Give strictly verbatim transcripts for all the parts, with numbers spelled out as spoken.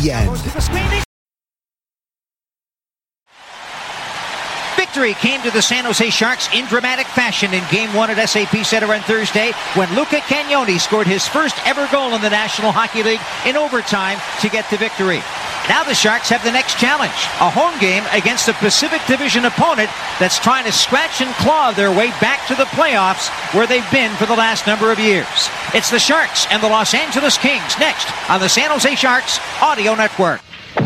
the end. Victory came to the San Jose Sharks in dramatic fashion in Game one at S A P Center on Thursday when Luca Cagnoni scored his first ever goal in the National Hockey League in overtime to get the victory. Now the Sharks have the next challenge, a home game against a Pacific Division opponent that's trying to scratch and claw their way back to the playoffs where they've been for the last number of years. It's the Sharks and the Los Angeles Kings next on the San Jose Sharks Audio Network.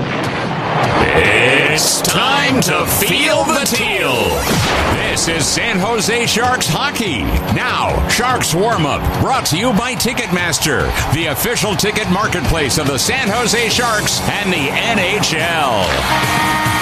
It's time to feel the teal. This is San Jose Sharks hockey. Now, Sharks warm-up brought to you by Ticketmaster, the official ticket marketplace of the San Jose Sharks and the N H L.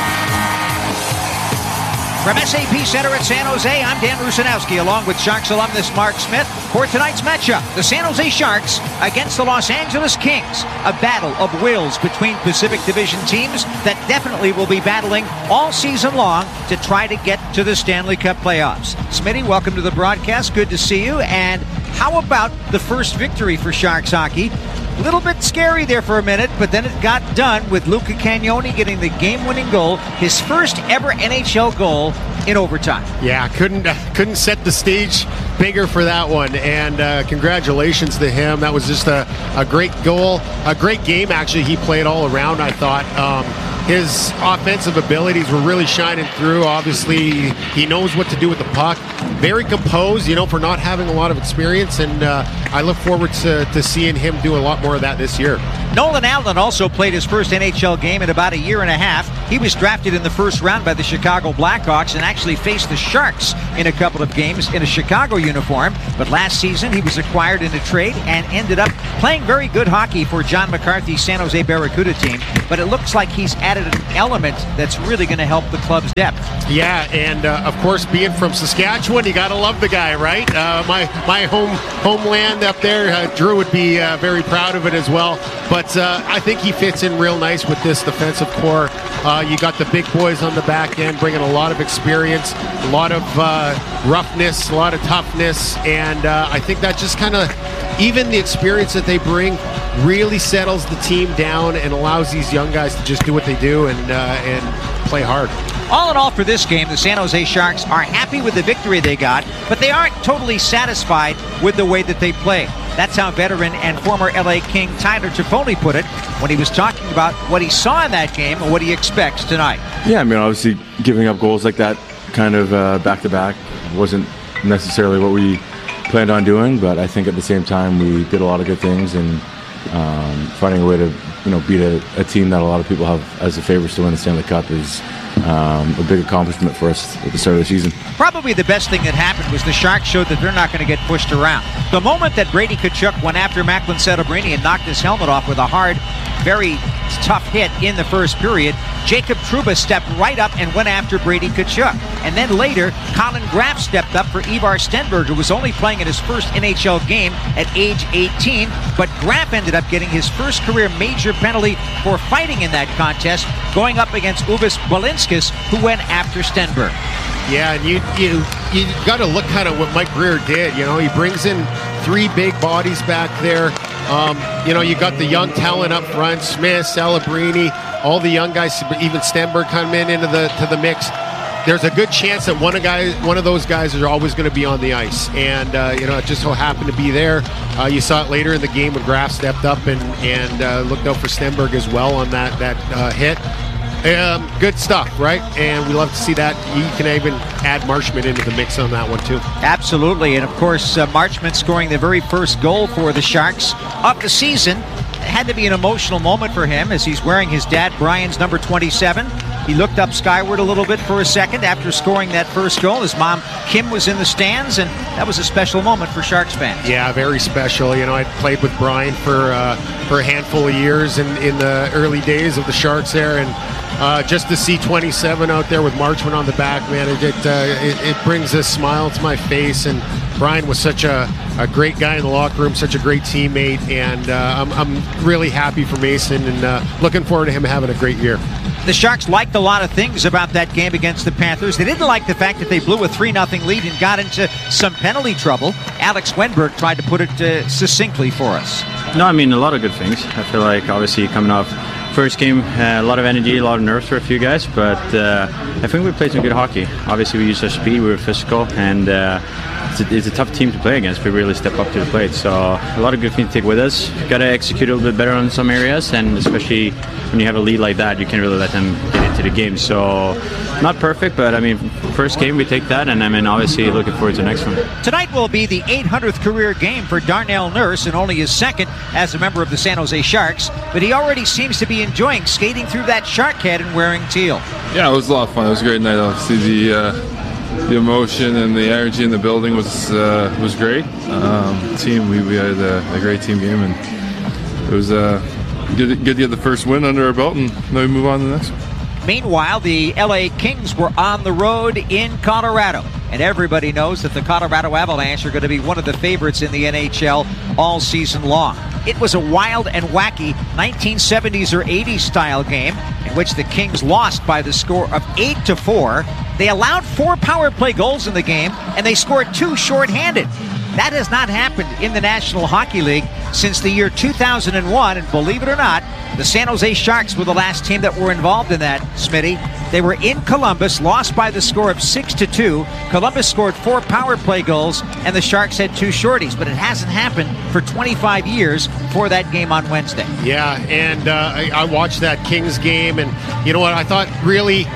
From S A P Center at San Jose, I'm Dan Rusanowski, along with Sharks alumnus Mark Smith, for tonight's matchup, the San Jose Sharks against the Los Angeles Kings, a battle of wills between Pacific Division teams that definitely will be battling all season long to try to get to the Stanley Cup playoffs. Smitty, welcome to the broadcast. Good to see you. And how about the first victory for Sharks hockey? A little bit scary there for a minute, but then it got done with Luca Cagnoni getting the game-winning goal, his first ever N H L goal in overtime. Yeah, couldn't uh, couldn't set the stage bigger for that one, and uh, congratulations to him. That was just a, a great goal, a great game actually he played all around, I thought. Um, his offensive abilities were really shining through. Obviously, he knows what to do with the puck. Very composed, you know, for not having a lot of experience, and uh, I look forward to, to seeing him do a lot more of that this year. Nolan Allen also played his first N H L game in about a year and a half. He was drafted in the first round by the Chicago Blackhawks and actually faced the Sharks in a couple of games in a Chicago uniform. But last season, he was acquired in a trade and ended up playing very good hockey for John McCarthy's San Jose Barracuda team. But it looks like he's added an element that's really going to help the club's depth. Yeah, and uh, of course, being from Saskatchewan, you got to love the guy, right? Uh, my my home homeland up there, uh, Drew would be uh, very proud of it as well. But uh, I think he fits in real nice with this defensive core. Uh, you got the big boys on the back end bringing a lot of experience, a lot of uh, roughness, a lot of toughness, and uh, I think that just kind of, even the experience that they bring really settles the team down and allows these young guys to just do what they do and uh, and play hard. All in all, for this game, the San Jose Sharks are happy with the victory they got, but they aren't totally satisfied with the way that they play. That's how veteran and former L A King Tyler Toffoli put it when he was talking about what he saw in that game and what he expects tonight. Yeah, I mean, obviously giving up goals like that kind of uh, back-to-back wasn't necessarily what we planned on doing, but I think at the same time we did a lot of good things, and um, finding a way to, you know, beat a, a team that a lot of people have as the favorites to win the Stanley Cup is um, a big accomplishment for us at the start of the season. Probably the best thing that happened was the Sharks showed that they're not going to get pushed around. The moment that Brady Tkachuk went after Macklin Celebrini and knocked his helmet off with a hard, very tough hit in the first period, Jacob Trouba stepped right up and went after Brady Tkachuk. And then later, Colin Graf stepped up for Ivar Stenberg, who was only playing in his first N H L game at age eighteen. But Graf ended up getting his first career major penalty for fighting in that contest, going up against Uvis Balinskis, who went after Stenberg. Yeah, and you you you got to look kind of what Mike Greer did. You know, he brings in three big bodies back there. Um, you know, you got the young talent up front, Smith, Celebrini, all the young guys, even Stenberg coming into the to the mix. There's a good chance that one of guys, one of those guys, are always going to be on the ice, and uh, you know, it just so happened to be there. Uh, you saw it later in the game when Graf stepped up and and uh, looked out for Stenberg as well on that that uh, hit. Um, good stuff, right? And we love to see that. You can even add Marchment into the mix on that one too. Absolutely, and of course, uh, Marchment scoring the very first goal for the Sharks of the season. It had to be an emotional moment for him as he's wearing his dad Brian's number twenty-seven. He looked up skyward a little bit for a second after scoring that first goal. His mom, Kim, was in the stands, and that was a special moment for Sharks fans. Yeah, very special. You know, I played with Brian for uh, for a handful of years in, in the early days of the Sharks there, and uh, just to see twenty-seven out there with Marchment on the back, man, it it, uh, it it brings a smile to my face. And Brian was such a, a great guy in the locker room, such a great teammate, and uh, I'm, I'm really happy for Mason and uh, looking forward to him having a great year. The Sharks liked a lot of things about that game against the Panthers. They didn't like the fact that they blew a three nothing lead and got into some penalty trouble. Alex Wenberg tried to put it uh, succinctly for us. No, I mean, a lot of good things. I feel like, obviously, coming off first game, uh, a lot of energy, a lot of nerves for a few guys, but uh, I think we played some good hockey. Obviously, we used our speed, we were physical, and uh, it's, a, it's a tough team to play against. We really step up to the plate, so a lot of good things to take with us. Got to execute a little bit better on some areas, and especially when you have a lead like that, you can't really let them get into the game. So, not perfect, but I mean, first game, we take that, and I mean, obviously, looking forward to the next one. Tonight will be the eight hundredth career game for Darnell Nurse, and only his second as a member of the San Jose Sharks, but he already seems to be enjoying skating through that shark head and wearing teal. Yeah, it was a lot of fun. It was a great night. Obviously, the uh, the emotion and the energy in the building was uh, was great. Um, team, we, we had a, a great team game, and it was uh, good, good to get the first win under our belt, and then we move on to the next one. Meanwhile, the L A Kings were on the road in Colorado, and everybody knows that the Colorado Avalanche are going to be one of the favorites in the N H L all season long. It was a wild and wacky nineteen seventies or eighties style game in which the Kings lost by the score of eight to four. They allowed four power play goals in the game, and they scored two shorthanded. That has not happened in the National Hockey League since the year two thousand one, and believe it or not, the San Jose Sharks were the last team that were involved in that, Smitty. They were in Columbus, lost by the score of six to two. Columbus scored four power play goals, and the Sharks had two shorties, but it hasn't happened for twenty-five years for that game on Wednesday. Yeah, and uh, I, I watched that Kings game, and you know what? I thought really,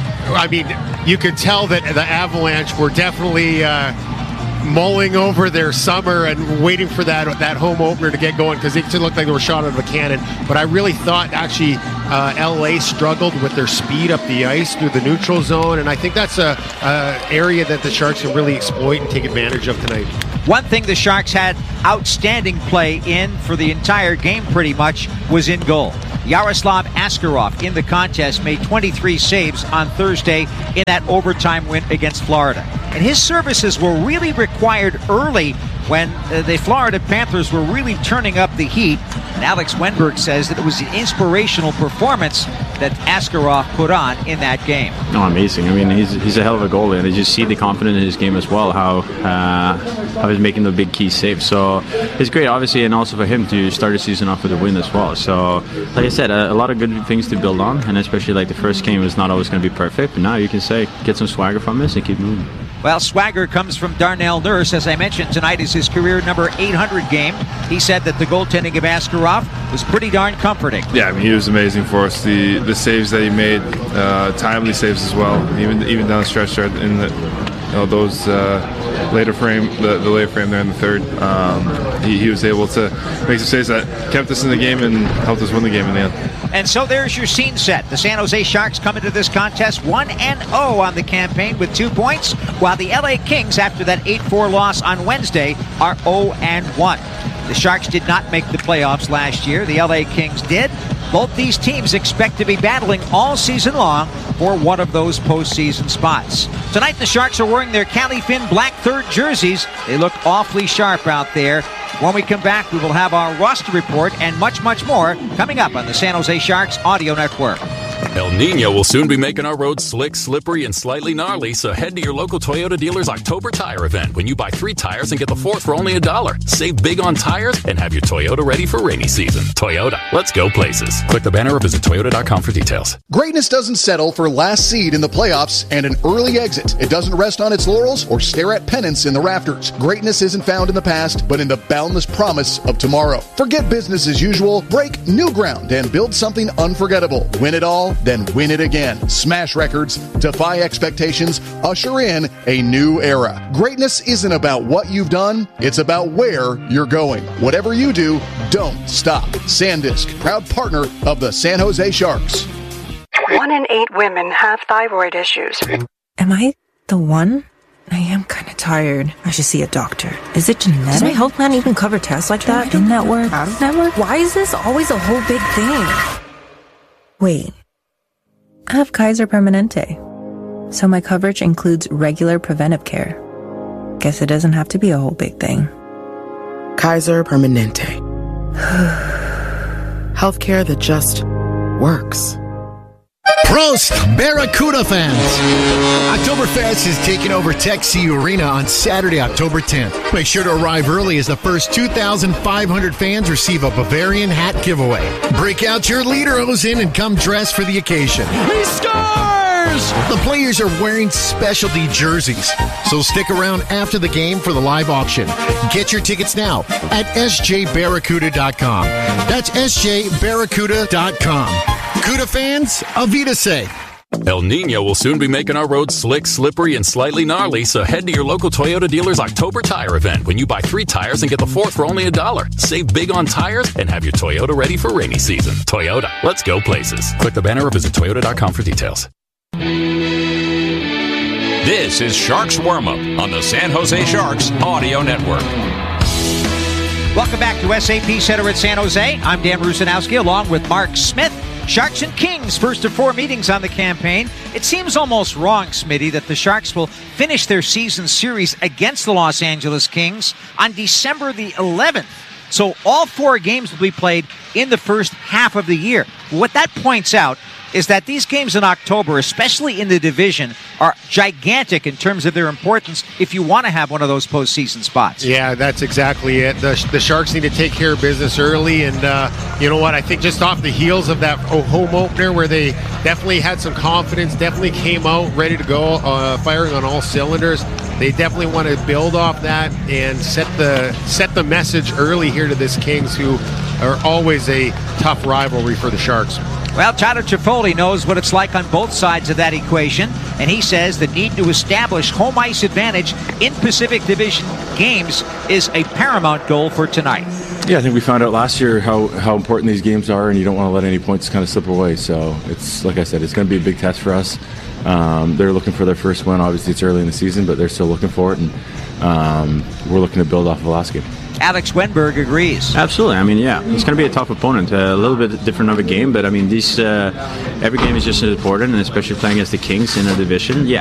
I mean, you could tell that the Avalanche were definitely uh, mulling over their summer and waiting for that that home opener to get going, because it looked like they were shot out of a cannon. But I really thought actually uh, L A struggled with their speed up the ice through the neutral zone, and I think that's a, a area that the Sharks can really exploit and take advantage of tonight. One thing the Sharks had outstanding play in for the entire game pretty much was in goal. Yaroslav Askarov in the contest made twenty-three saves on Thursday in that overtime win against Florida. And his services were really required early when uh, the Florida Panthers were really turning up the heat. And Alex Wenberg says that it was an inspirational performance that Askarov put on in that game. Oh, amazing. I mean, he's he's a hell of a goalie, and you just see the confidence in his game as well, how uh, how he's making the big key saves. So it's great, obviously, and also for him to start the season off with a win as well. So, like I said, a, a lot of good things to build on, and especially like the first game was not always going to be perfect, but now you can say, get some swagger from this and keep moving. Well, swagger comes from Darnell Nurse. As I mentioned, tonight is his career number eight hundred game. He said that the goaltending of Askarov was pretty darn comforting. Yeah, I mean, he was amazing for us. The the saves that he made, uh, timely saves as well, even even down the stretch there in the, you know, those uh, later frame, the, the later frame there in the third. Um, he, he was able to make some saves that kept us in the game and helped us win the game in the end. And so there's your scene set. The San Jose Sharks come into this contest one and oh on the campaign with two points, while the L A Kings, after that eight four loss on Wednesday, are oh and one. The Sharks did not make the playoffs last year. The L A Kings did. Both these teams expect to be battling all season long for one of those postseason spots. Tonight, the Sharks are wearing their Cali Finn black third jerseys. They look awfully sharp out there. When we come back, we will have our roster report and much, much more coming up on the San Jose Sharks Audio Network. El Nino will soon be making our roads slick, slippery, and slightly gnarly, so head to your local Toyota dealer's October tire event when you buy three tires and get the fourth for only a dollar. Save big on tires and have your Toyota ready for rainy season. Toyota, let's go places. Click the banner or visit Toyota dot com for details. Greatness doesn't settle for last seed in the playoffs and an early exit. It doesn't rest on its laurels or stare at pennants in the rafters. Greatness isn't found in the past, but in the boundless promise of tomorrow. Forget business as usual, break new ground, and build something unforgettable. Win it all, then win it again. Smash records, defy expectations, usher in a new era. Greatness isn't about what you've done, it's about where you're going. Whatever you do, don't stop. SanDisk, proud partner of the San Jose Sharks. One in eight women have thyroid issues. Am I the one? I am kind of tired. I should see a doctor. Is it genetic? Does my health plan even cover tests like that? In-network? Out-of-network? Why is this always a whole big thing? Wait. I have Kaiser Permanente, so my coverage includes regular preventive care. Guess it doesn't have to be a whole big thing. Kaiser Permanente. Healthcare that just works. Prost, Barracuda fans! Oktoberfest is taking over Tech C Arena on Saturday, October tenth. Make sure to arrive early as the first two thousand five hundred fans receive a Bavarian hat giveaway. Break out your Lederhosen and come dressed for the occasion. He scores! The players are wearing specialty jerseys, so stick around after the game for the live auction. Get your tickets now at S J Barracuda dot com. That's S J Barracuda dot com. Cuda fans, Avita say. El Nino will soon be making our roads slick, slippery, and slightly gnarly, so head to your local Toyota dealer's October Tire event when you buy three tires and get the fourth for only a dollar. Save big on tires and have your Toyota ready for rainy season. Toyota, let's go places. Click the banner or visit Toyota dot com for details. This is Sharks Warm-Up on the San Jose Sharks Audio Network. Welcome back to S A P Center at San Jose. I'm Dan Rusanowski along with Mark Smith. Sharks and Kings, first of four meetings on the campaign. It seems almost wrong, Smitty, that the Sharks will finish their season series against the Los Angeles Kings on December the eleventh. So all four games will be played in the first half of the year. What that points out is that these games in October, especially in the division, are gigantic in terms of their importance if you want to have one of those postseason spots. Yeah, that's exactly it. The, the Sharks need to take care of business early, and uh, you know what? I think just off the heels of that home opener where they definitely had some confidence, definitely came out ready to go, uh, firing on all cylinders. They definitely want to build off that and set the set the message early here to this Kings, who are always a tough rivalry for the Sharks. Well, Tyler Toffoli knows what it's like on both sides of that equation, and he says the need to establish home ice advantage in Pacific Division games is a paramount goal for tonight. Yeah, I think we found out last year how, how important these games are, and you don't want to let any points kind of slip away. So it's, like I said, it's going to be a big test for us. Um, they're looking for their first win. Obviously, it's early in the season, but they're still looking for it, and um, we're looking to build off of last game. Alex Wenberg agrees. Absolutely. I mean, yeah, it's going to be a tough opponent. Uh, a little bit different of a game, but I mean, these uh, every game is just as important, and especially playing against the Kings in a division. Yeah,